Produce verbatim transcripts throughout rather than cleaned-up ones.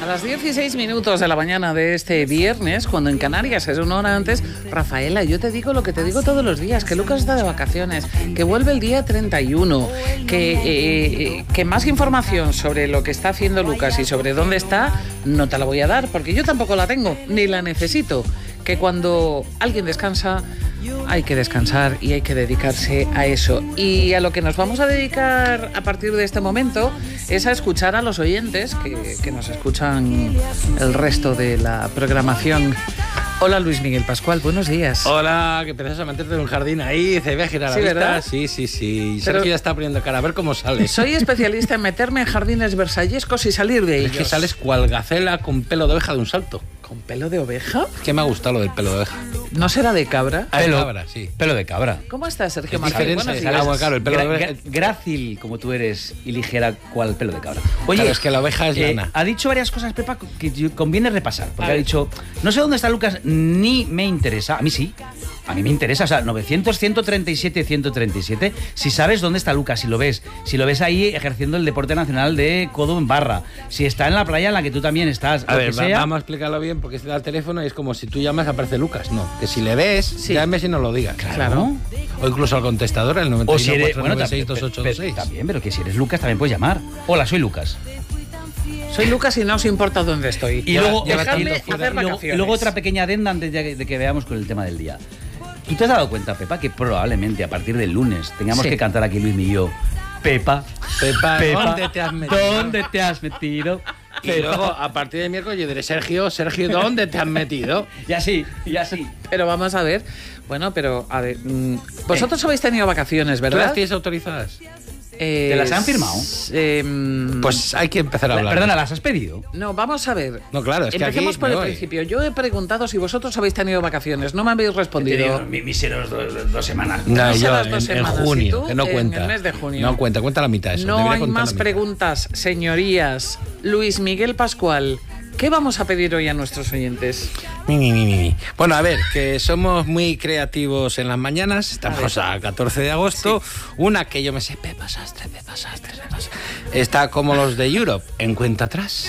A las dieciséis minutos de la mañana de este viernes, cuando en Canarias es una hora antes, Rafaela, yo te digo lo que te digo todos los días, que Lucas está de vacaciones, que vuelve el día treinta y uno, que, eh, que más información sobre lo que está haciendo Lucas y sobre dónde está, no te la voy a dar, porque yo tampoco la tengo, ni la necesito. Que cuando alguien descansa, hay que descansar y hay que dedicarse a eso. Y a lo que nos vamos a dedicar a partir de este momento es a escuchar a los oyentes que, que nos escuchan el resto de la programación. Hola, Luis Miguel Pascual, buenos días. Hola, que empiezas a meterte en un jardín ahí, se ve a girar la sí, vista. ¿verdad? Sí, sí, sí. Pero Sergio ya está poniendo cara, a ver cómo sale. Soy especialista en meterme en jardines versallescos y salir de ellos. Es que sales cual gacela con pelo de oveja de un salto. ¿Con pelo de oveja? Es que me ha gustado lo del pelo de oveja. ¿No será de cabra? Ah, de Pelo, cabra, sí. Pelo de cabra. ¿Cómo estás, Sergio Es Martín? diferente, Buenos ¿sabes? días. Ah, bueno, claro, el pelo Gra- de oveja. gra- grácil como tú eres y ligera cual pelo de cabra. Oye, claro, es que la oveja es eh, lana. ha dicho varias cosas, Pepa, que yo- conviene repasar. Porque A ha ver. dicho, no sé dónde está Lucas, ni me interesa. A mí sí. A mí me interesa. O sea, novecientos, ciento treinta y siete, ciento treinta y siete. Si sabes dónde está Lucas, si lo ves. Si lo ves ahí ejerciendo el deporte nacional de codo en barra. Si está en la playa en la que tú también estás. A lo ver, que va- sea. vamos a explicarlo bien, porque se da el teléfono y es como si tú llamas, aparece Lucas. No, que si le ves, Sí. llames y no lo digas. Claro. O incluso al contestador, el noventa O y si uno, eres. cuatro Bueno, nueve seis, también, dos ocho pe- dos pe- seis. también, pero que si eres Lucas también puedes llamar. Hola, soy Lucas. Soy Lucas y no os importa dónde estoy. Y Lleva- luego, lleva Dejadme tanto hacer fuera. y luego, y vacaciones. luego otra pequeña adenda antes de, de que veamos con el tema del día. ¿Tú te has dado cuenta, Pepa, que probablemente a partir del lunes tengamos Sí. que cantar aquí Luis y yo? Pepa, Pepa, Pepa, ¿dónde te has metido? ¿Dónde te has metido? Y luego, a partir de miércoles, yo diré, Sergio, Sergio, ¿dónde te has metido? Y así, y así. Pero vamos a ver. Bueno, pero a ver. mm, Vosotros habéis tenido vacaciones, ¿Tú las ¿verdad? tienes autorizadas? Eh, ¿Te las han firmado? eh, mm, Pues hay que empezar a La- hablar. perdona, ¿las has pedido? No, vamos a ver. No, claro, es que Empecemos aquí por me el voy. principio. Yo he preguntado si vosotros habéis tenido vacaciones. No me habéis respondido. míseros dos, dos semanas. No, No sé yo las en, dos en semanas, ¿y junio, tú? que no En cuenta. el mes de junio. No cuenta, cuenta la mitad eso. No debería hay contar más la mitad. preguntas, señorías. Luis Miguel Pascual, ¿qué vamos a pedir hoy a nuestros oyentes? Mi, mi, mi, mi, mi. Bueno, a ver, que somos muy creativos en las mañanas. Estamos a, catorce de agosto. Una que yo me sé, Pepa Sastre, Pepa Sastre, Pepa Sastre. Está como los de Europe, en cuenta atrás.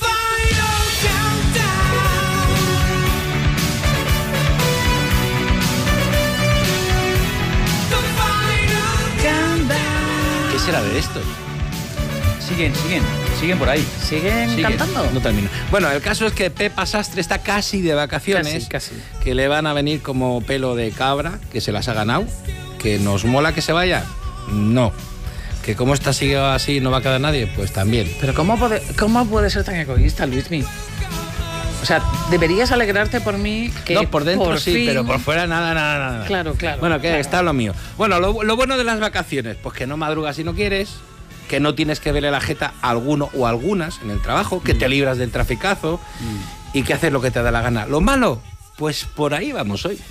¿Qué será de esto? Siguen, siguen, siguen por ahí. ¿Siguen Sigue. cantando? No termino. Bueno, el caso es que Pepa Sastre está casi de vacaciones. Casi, casi. Que le van a venir como pelo de cabra, que se las ha ganado. Que nos mola que se vaya. No. Que como esta sigue así no va a quedar nadie, pues también. Pero ¿cómo puede, cómo puede ser tan egoísta, Luismi? O sea, deberías alegrarte por mí que No, por dentro sí, fin- pero por fuera nada, nada, nada. Claro, claro. Bueno, que claro. está lo mío. Bueno, lo, lo bueno de las vacaciones, pues que no madrugas si no quieres, que no tienes que verle la jeta a alguno o algunas en el trabajo, que te libras del traficazo y que haces lo que te da la gana. Lo malo, pues por ahí vamos hoy.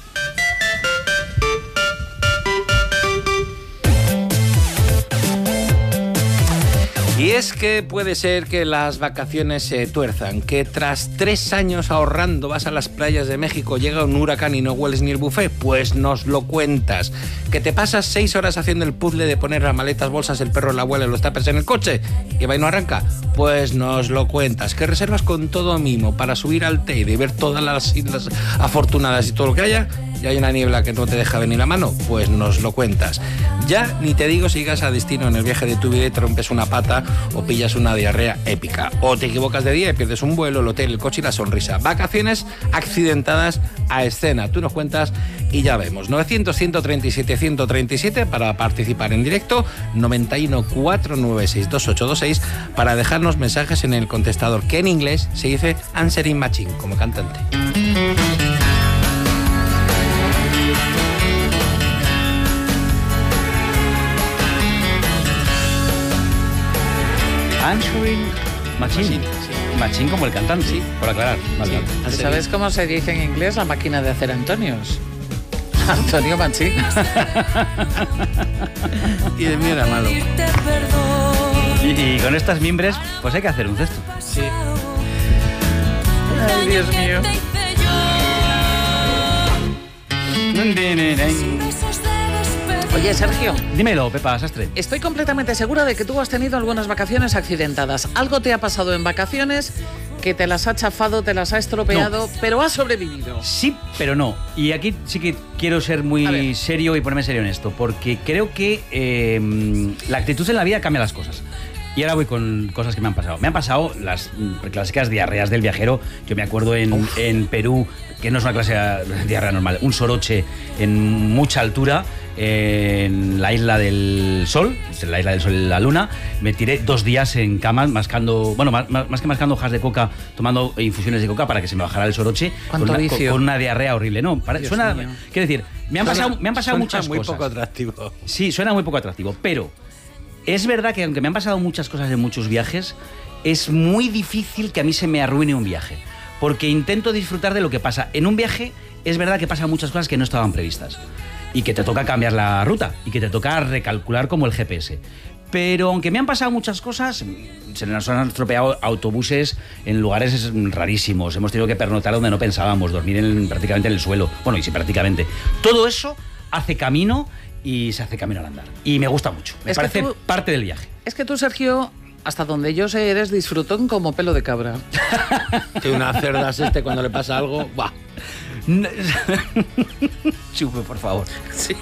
Y es que puede ser que las vacaciones se tuerzan, que tras tres años ahorrando vas a las playas de México, llega un huracán y no hueles ni el buffet, pues nos lo cuentas. Que te pasas seis horas haciendo el puzzle de poner las maletas, bolsas, el perro, la abuela y los tapers en el coche y va y no arranca, pues nos lo cuentas. Que reservas con todo mimo para subir al Teide y ver todas las islas afortunadas y todo lo que haya y hay una niebla que no te deja venir la mano, pues nos lo cuentas. Ya ni te digo si llegas a destino en el viaje de tu vida y te rompes una pata o pillas una diarrea épica. O te equivocas de día y pierdes un vuelo, el hotel, el coche y la sonrisa. Vacaciones accidentadas a escena. Tú nos cuentas y ya vemos. novecientos, ciento treinta y siete, ciento treinta y siete para participar en directo. noventa y uno, cuatrocientos noventa y seis, veintiocho veintiséis para dejarnos mensajes en el contestador, que en inglés se dice Answering Machine, como cantante. Answering Machine. Machine como el cantante, sí, por aclarar. Vale, vale. ¿Sabes cómo se dice en inglés la máquina de hacer Antonios? Antonio Machín. Y de mí era malo. Y, y con estas mimbres, pues hay que hacer un cesto. Sí. Ay, Dios mío. Oye, Sergio, Dímelo, Pepa Sastre. estoy completamente segura de que tú has tenido algunas vacaciones accidentadas. Algo te ha pasado en vacaciones que te las ha chafado, te las ha estropeado, no. pero has sobrevivido. Sí, pero no. Y aquí sí que quiero ser muy serio y ponerme serio en esto, porque creo que eh, la actitud en la vida cambia las cosas. Y ahora voy con cosas que me han pasado. Me han pasado las clásicas diarreas del viajero. Yo me acuerdo en, en Perú, que no es una clase de diarrea normal, un soroche en mucha altura, en la isla del Sol, en la isla del Sol y la Luna. Me tiré dos días en cama, mascando, bueno, más, más que mascando hojas de coca, tomando infusiones de coca para que se me bajara el soroche. ¿Cuánto con, una, vicio? con una diarrea horrible. No, para, suena, mío. quiero decir, me han suena, pasado, me han pasado muchas muy cosas. Muy poco atractivo. Sí, suena muy poco atractivo, pero es verdad que aunque me han pasado muchas cosas en muchos viajes, es muy difícil que a mí se me arruine un viaje, porque intento disfrutar de lo que pasa. En un viaje es verdad que pasan muchas cosas que no estaban previstas y que te toca cambiar la ruta y que te toca recalcular como el G P S. Pero aunque me han pasado muchas cosas, se nos han estropeado autobuses en lugares rarísimos, hemos tenido que pernoctar donde no pensábamos, dormir en, prácticamente en el suelo. Bueno, y sí, prácticamente. Todo eso hace camino y se hace camino al andar. Y me gusta mucho. Me es parece tú, parte del viaje. Es que tú, Sergio, hasta donde yo sé, eres disfrutón como pelo de cabra. Que una cerda es este cuando le pasa algo. ¡Bah! Chupe, por favor. Sí.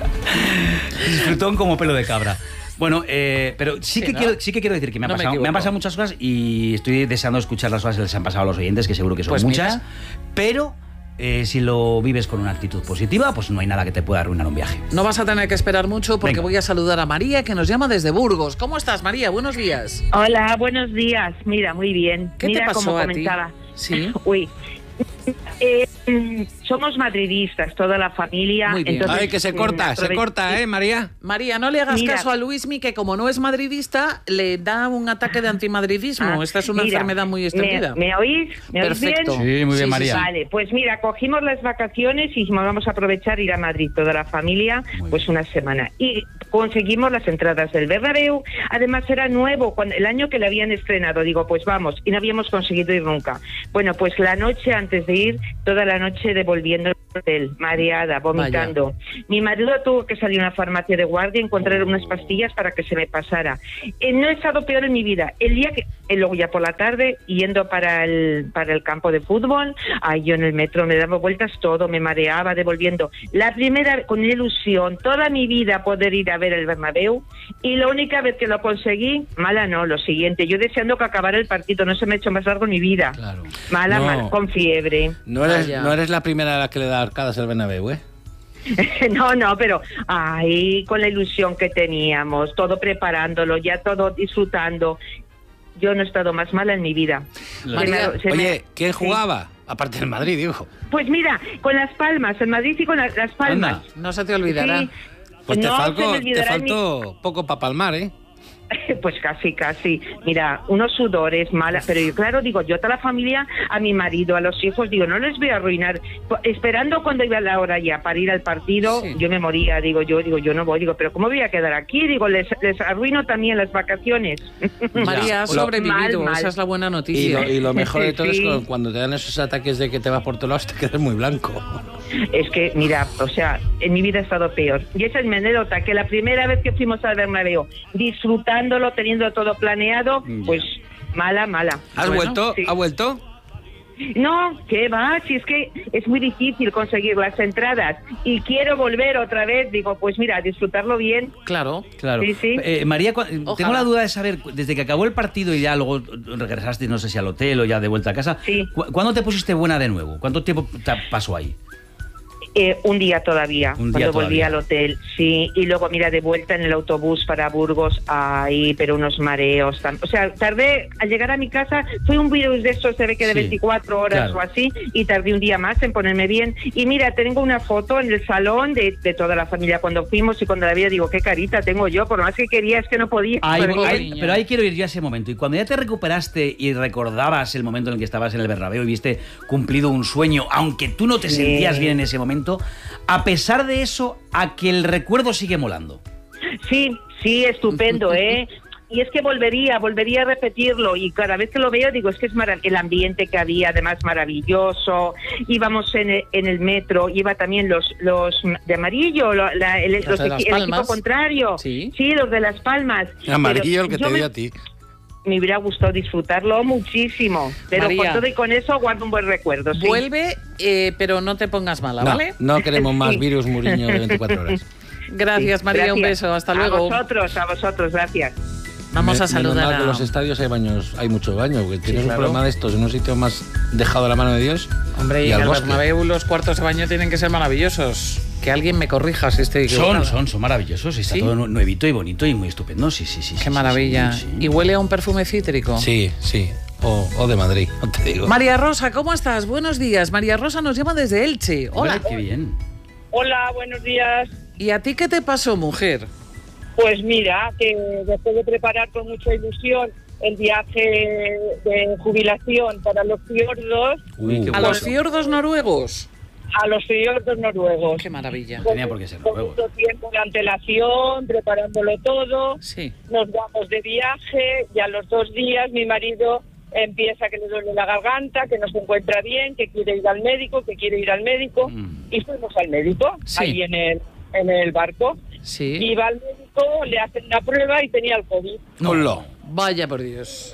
Disfrutón como pelo de cabra. Bueno, eh, pero sí, sí, que ¿no? quiero, sí que quiero decir que me, ha no pasado, me, me han pasado muchas cosas y estoy deseando escuchar las cosas que les han pasado a los oyentes, que seguro que son pues muchas. Mira. Pero eh, si lo vives con una actitud positiva, pues no hay nada que te pueda arruinar un viaje. No vas a tener que esperar mucho porque Venga. voy a saludar a María, que nos llama desde Burgos. ¿Cómo estás, María? Buenos días. Hola, buenos días. Mira, muy bien. ¿Qué Mira te pasó como a comentaba. ti? Sí. Uy. Eh, somos madridistas, toda la familia. Muy bien. Entonces, Ay, que se corta, se corta, ¿eh, María? María, no le hagas Mira. caso a Luismi, que como no es madridista, le da un ataque de antimadridismo. Ah, Esta es una mira, enfermedad muy extendida. ¿Me, ¿me oís? ¿Me oís Perfecto. bien? Sí, muy bien, María. Vale, pues mira, cogimos las vacaciones y vamos a aprovechar ir a Madrid toda la familia, Muy pues bien. una semana. Y conseguimos las entradas del Bernabéu. Además era nuevo, cuando, el año que le habían estrenado. Digo, pues vamos, y no habíamos conseguido ir nunca. Bueno, pues la noche antes de ir, toda la noche devolviendo el hotel, mareada, vomitando. Vaya. Mi marido tuvo que salir a una farmacia de guardia y encontrar unas pastillas para que se me pasara. Eh, no he estado peor en mi vida. El día que, eh, luego ya por la tarde, yendo para el, para el campo de fútbol, ay, yo en el metro me daba vueltas todo, me mareaba, devolviendo. La primera, con ilusión, toda mi vida poder ir a ver el Bernabéu, y la única vez que lo conseguí, mala no, lo siguiente, yo deseando que acabara el partido, no se me ha hecho más largo en mi vida. Claro. Mala, No. mala, con fiebre. No eres, Vaya. no eres la primera a la que le da arcadas el Bernabéu, ¿eh? No, no, pero ay, con la ilusión que teníamos, todo preparándolo, ya todo disfrutando. Yo no he estado más mala en mi vida. María, Se me- se Oye, me- ¿quién sí. jugaba? Aparte del Madrid, digo. Pues mira, con Las Palmas, en Madrid y con la- Las Palmas. Anda. No se te olvidará. Sí. Pues te, No se faltó, me te olvidará en mi- faltó poco para palmar, ¿eh? Pues casi, casi. Mira, unos sudores, malas, pero yo, claro, digo, yo a toda la familia, a mi marido, a los hijos, digo, no les voy a arruinar. Po- Esperando cuando iba la hora ya para ir al partido, Sí. yo me moría, digo, yo digo, yo no voy, digo, pero ¿cómo voy a quedar aquí? Digo, les, les arruino también las vacaciones. María, has Lo- sobrevivido, Mal, mal. esa es la buena Y noticia. lo, y lo mejor de todo Sí. es que cuando te dan esos ataques de que te vas por todos lados, te quedas muy blanco. Es que, mira, o sea, en mi vida ha estado peor. Y esa es mi anécdota, que la primera vez que fuimos al Bernabéu, disfrutándolo, teniendo todo planeado, pues mala, mala. ¿Has Bueno, vuelto? sí. ¿Ha vuelto? No, ¿qué va? Si es que es muy difícil conseguir las entradas y quiero volver otra vez, digo, pues mira, disfrutarlo bien. Claro. Claro. Sí, sí. Eh, María, cu- Ojalá. tengo la duda de saber, desde que acabó el partido y ya luego regresaste, no sé si al hotel o ya de vuelta a casa, Sí. ¿cu- ¿cuándo te pusiste buena de nuevo? ¿Cuánto tiempo te pasó ahí? Eh, un día todavía, Un día cuando volví todavía. al hotel, sí, y luego mira, de vuelta en el autobús para Burgos, ahí, pero unos mareos, tam- o sea, tardé, al llegar a mi casa, fue un virus de estos, se ve que de Sí, veinticuatro horas claro. o así, y tardé un día más en ponerme bien, y mira, tengo una foto en el salón de, de toda la familia cuando fuimos y cuando la vi, digo, qué carita tengo yo, por lo más que quería es que no podía. Ahí- Pero- ahí- niña. pero ahí quiero ir yo a ese momento. Y cuando ya te recuperaste y recordabas el momento en el que estabas en el Bernabéu y viste cumplido un sueño, aunque tú no te Sí. sentías bien en ese momento, a pesar de eso, a que el recuerdo sigue molando. Sí, sí, estupendo, ¿eh? Y es que volvería, volvería a repetirlo y cada vez que lo veo digo, es que es marav- el ambiente que había, además maravilloso. Íbamos en el, en el metro, iba también los los de amarillo, lo- la- el, Los los de Las equi- el equipo Palmas. contrario. Sí. los de Las Palmas. El amarillo, Pero el que yo te me- dio a ti. me hubiera gustado disfrutarlo muchísimo, pero María, con todo y con eso guardo un buen recuerdo. ¿Sí? Vuelve, eh, pero no te pongas mala, No, ¿vale? no queremos más virus Mourinho de veinticuatro horas. Gracias, Sí, María, gracias. un beso, hasta luego. A vosotros, a vosotros, gracias. Vamos Me- a saludar menos mal que a... en los estadios hay baños, hay mucho baño, porque tienes claro. un problema de estos en un sitio más dejado a la mano de Dios. Hombre, y y en al el bosque. Bernabéu los cuartos de baño tienen que ser maravillosos. Que alguien me corrija si estoy Son, equivocada. son, son maravillosos. Está ¿Sí? todo nu- nuevito y bonito y muy estupendo. Sí, sí, sí. Qué sí, maravilla. sí, sí. ¿Y huele a un perfume cítrico? Sí, sí. O, o de Madrid, no te digo. María Rosa, ¿cómo estás? Buenos días. María Rosa nos llama desde Elche. Hola. Hombre, qué bien. Hola, buenos días. ¿Y a ti qué te pasó, mujer? Pues mira, que después de preparar con mucha ilusión el viaje de jubilación para los fiordos, Uy, qué ¿A bueno. los fiordos noruegos? a los fiordos noruegos. Qué maravilla. Tenía por qué ser Con nuevos. mucho tiempo de antelación, preparándolo todo, Sí. nos vamos de viaje y a los dos días mi marido empieza que le duele la garganta, que no se encuentra bien, que quiere ir al médico, que quiere ir al médico, Mm. y fuimos al médico, Sí. ahí en el, en el barco. Sí. Iba al médico, le hacen la prueba y tenía el COVID. Ponlo. Vaya por Dios.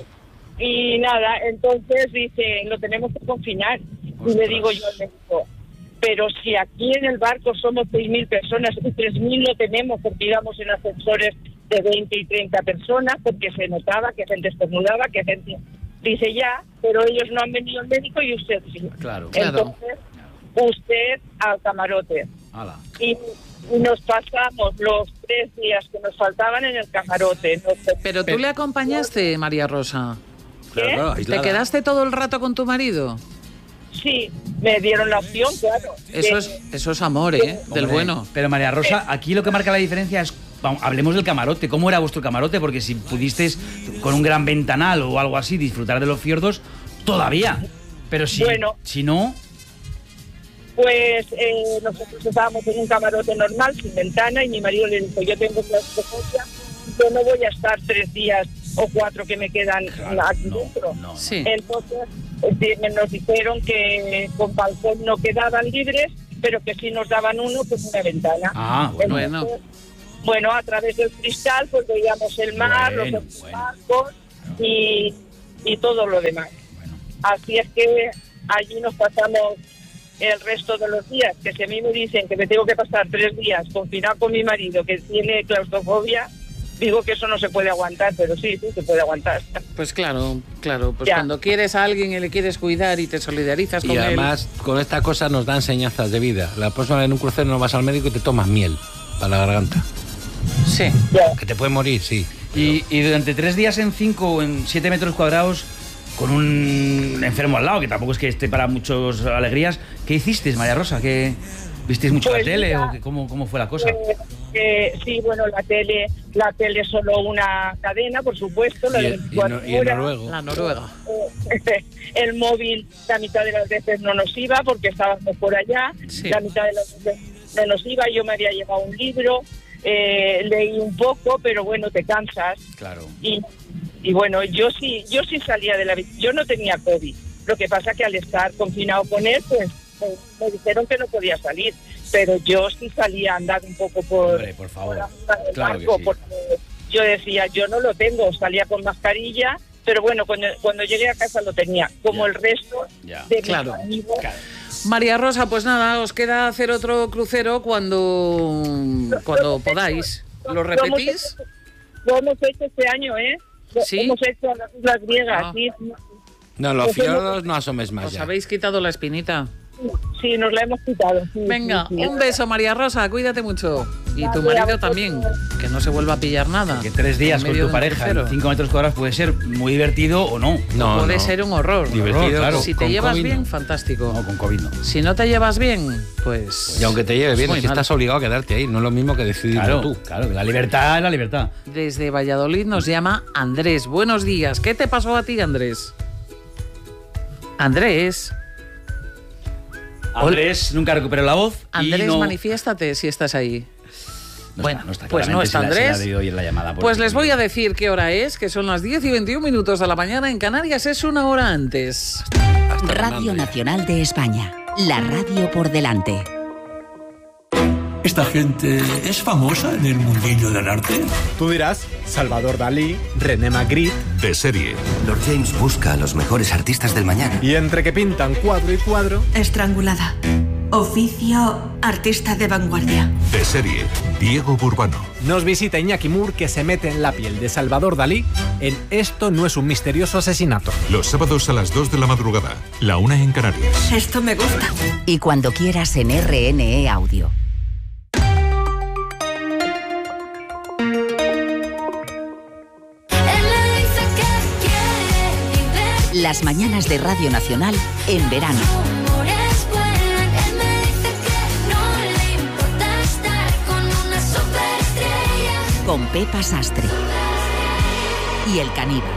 Y nada, entonces dice, lo tenemos que confinar. Y Ostras. le digo yo al médico, pero si aquí en el barco somos seis mil personas y tres mil lo tenemos porque íbamos en ascensores de veinte y treinta personas, porque se notaba que gente estornudaba, que gente... Dice ya, pero ellos no han venido al médico y usted sí. Claro. Claro. Entonces, usted al camarote. Hala. Y y nos pasamos los tres días que nos faltaban en el camarote. Nos- Pero tú le acompañaste, María Rosa. Claro, claro, ¿Te aislada. quedaste todo el rato con tu marido? Sí, me dieron la opción, claro. Eso de- es, eso es amor, ¿eh? Del Hombre, bueno. Pero María Rosa, aquí lo que marca la diferencia es, vamos, hablemos del camarote. ¿Cómo era vuestro camarote? Porque si pudisteis con un gran ventanal o algo así disfrutar de los fiordos, todavía. Pero si, Bueno. si no, Pues eh, nosotros estábamos en un camarote normal, sin ventana, y mi marido le dijo, yo tengo claustrofobia, yo no voy a estar tres días o cuatro que me quedan claro, aquí no, dentro. no. Sí. Entonces eh, nos dijeron que con balcón no quedaban libres, pero que sí nos daban uno con una ventana. Ah, bueno. Entonces, bueno, a través del cristal pues veíamos el mar, Bueno, los otros bueno. barcos y, y todo lo demás. Bueno. Así es que allí nos pasamos el resto de los días, que si a mí me dicen que me tengo que pasar tres días confinado con mi marido que tiene claustrofobia, digo que eso no se puede aguantar, pero sí, sí se puede aguantar. Pues claro, claro. Pues Ya. cuando quieres a alguien y le quieres cuidar y te solidarizas con Y él. además, con esta cosa nos da enseñanzas de vida. La próxima vez en un crucero no vas al médico y te tomas miel para la garganta. Sí. Ya. Que te puede morir, sí. Y, y durante tres días en cinco o en siete metros cuadrados, con un enfermo al lado, que tampoco es que esté para muchas alegrías, ¿qué hicisteis, María Rosa? ¿Qué, ¿Visteis mucho Pues la tele mira, o qué- cómo, cómo fue la cosa? Eh, eh, sí, bueno, la tele, la tele es solo una cadena, por supuesto, la Y, de y, veinticuatro no- y en horas. Noruego. La Noruega. Eh, el móvil la mitad de las veces no nos iba porque estábamos por allá, Sí. la mitad de las veces no nos iba, yo me había llevado un libro, eh, leí un poco, pero bueno, te cansas Claro. y, y bueno, yo sí, yo sí salía de la vi- yo no tenía COVID, lo que pasa que al estar confinado con él, pues me, me dijeron que no podía salir, pero yo sí salía a andar un poco por, Hombre, por favor. por arriba del Claro que barco, sí. porque yo decía, yo no lo tengo, salía con mascarilla, pero bueno, cuando, cuando llegué a casa lo tenía, como Ya. el resto Ya. de mis Claro. amigos. Claro. María Rosa, pues nada, os queda hacer otro crucero cuando, cuando podáis. ¿Lo repetís? Lo hemos hecho este año, ¿eh? Lo ¿Sí? hemos hecho en las Islas Griegas, Ah. sí. No, los Pues hemos- fiordos no asomes más Os ya. habéis quitado la espinita. Sí, nos la hemos quitado. sí, Venga, sí, sí. un beso, María Rosa, cuídate mucho. Y tu Vale, a marido vosotros. también, que no se vuelva a pillar nada. Que tres días en con medio tu de un pareja crucero. en cinco metros cuadrados puede ser muy divertido o no. No, Puede no. ser un horror. Divertido, claro. Si te con llevas COVID, bien, no. fantástico. No, con COVID no. Si no te llevas bien, pues... Y aunque te lleve bien, muy es que mal. estás obligado a quedarte ahí. No es lo mismo que decidirlo Claro, tú. claro, la libertad es la libertad. Desde Valladolid nos llama Andrés. Buenos días. ¿Qué te pasó a ti, Andrés? Andrés. Andrés nunca recuperó la voz. y Andrés, no, manifiéstate si estás ahí. no bueno, está, no está, pues no claramente está se la- se la Andrés. ha debido oír la llamada, por Pues eso. les voy a decir qué hora es, que son las diez y veintiún minutos de la mañana. En Canarias es una hora antes. Hasta Radio Fernando ya. Nacional de España. La radio por delante. esta gente es famosa en el mundillo del arte? Tú dirás, Salvador Dalí, René Magritte. De serie. Lord James busca a los mejores artistas del mañana. Y entre que pintan cuadro y cuadro... Estrangulada. Oficio artista de vanguardia. De serie. Diego Burbano. Nos visita Iñaki Mur, que se mete en la piel de Salvador Dalí en Esto no es un misterioso asesinato. Los sábados a las dos de la madrugada. La una en Canarias. Esto me gusta. Y cuando quieras en R N E Audio. Las mañanas de Radio Nacional en verano. Con Pepa Sastre y el caníbal.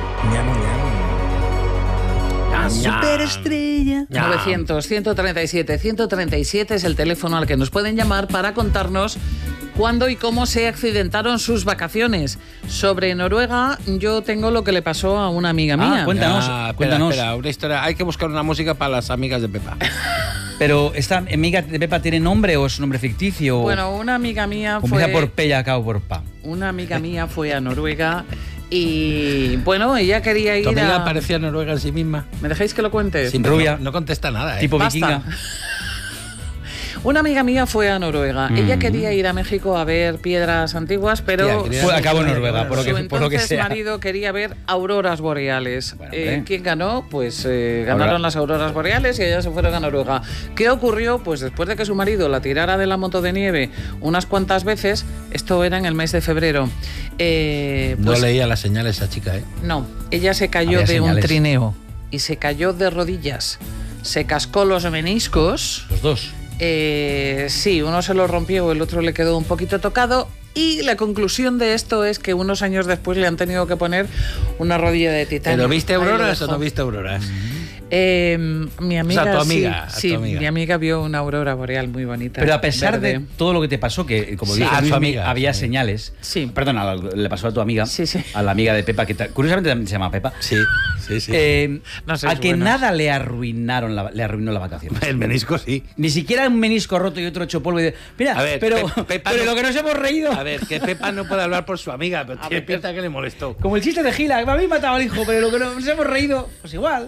La superestrella. novecientos, ciento treinta y siete, ciento treinta y siete es el teléfono al que nos pueden llamar para contarnos cuándo y cómo se accidentaron sus vacaciones. Sobre Noruega, yo tengo lo que le pasó a una amiga mía. Ah, cuéntanos, Ah, espera, cuéntanos. espera, una historia. Hay que buscar una música para las amigas de Pepa. Pero, ¿esta amiga de Pepa tiene nombre o es un nombre ficticio? Bueno, una amiga mía o fue... empieza por P y acaba por Pa. Una amiga mía fue a Noruega y, bueno, ella quería ir ¿Tu amiga a... parecía Noruega en sí misma? ¿Me dejáis que lo cuente? Sí, Rubia. No, no contesta nada, ¿eh? Tipo Basta. vikinga. Una amiga mía fue a Noruega. Mm. Ella quería ir a México a ver piedras antiguas, pero Tía, quería- Fue, acabó en Noruega, por lo que, su por lo que entonces sea. marido quería ver auroras boreales. Bueno, Eh, hombre. ¿Quién ganó? Pues eh, ganaron Aurora. las auroras boreales y ellas se fueron a Noruega. ¿Qué ocurrió? Pues después de que su marido la tirara de la moto de nieve unas cuantas veces, esto era en el mes de febrero, eh, No pues, leía las señales esa chica, ¿eh? no, ella se cayó Había de un señales. trineo y se cayó de rodillas. Se cascó los meniscos. Los dos. Eh, sí, uno se lo rompió, el otro le quedó un poquito tocado. Y la conclusión de esto es que unos años después le han tenido que poner una rodilla de titanio. ¿Pero viste Ahí lo auroras o dejo. no viste auroras? Eh, mi amiga, O sea, tu amiga, sí, tu sí, amiga. mi amiga vio una aurora boreal muy bonita. Pero a pesar verde. de todo lo que te pasó, que como Sí. dice A Luis, su amiga, había sí. señales. Sí. Perdona, le pasó a tu amiga, Sí, sí. a la amiga de Pepa, que ta- curiosamente también se llama Pepa. Sí, sí, sí. Eh, No sé, a es que buena. nada le arruinaron la, le arruinó la vacación. El menisco sí. Ni siquiera un menisco roto y otro hecho polvo. Y de, mira, A ver, pero, Pe- Pepa pero no- lo que nos hemos reído. A ver, que Pepa no puede hablar por su amiga, pero tiene ver. pinta que le molestó. Como el chiste de Gila, me habéis matado al hijo, pero lo que nos hemos reído, pues igual.